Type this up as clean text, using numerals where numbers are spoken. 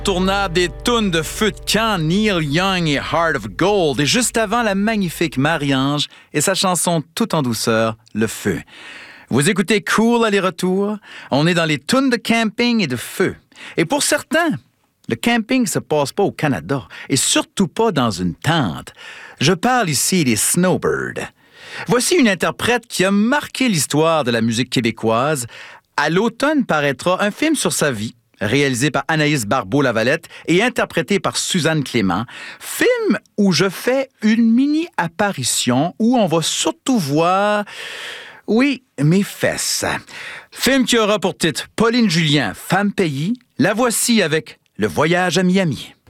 Tournable des tunes de feu de camp, Neil Young et Heart of Gold. Et juste avant, la magnifique Marie-Ange et sa chanson Tout en douceur, Le Feu. Vous écoutez Cool aller-retour. On est dans les tunes de camping et de feu. Et pour certains, le camping se passe pas au Canada et surtout pas dans une tente. Je parle ici des Snowbirds. Voici une interprète qui a marqué l'histoire de la musique québécoise. À l'automne paraîtra un film sur sa vie, réalisé par Anaïs Barbeau-Lavalette et interprété par Suzanne Clément. Film où je fais une mini-apparition où on va surtout voir, oui, mes fesses. Film qui aura pour titre Pauline Julien, Femme payée. La voici avec Le voyage à Miami.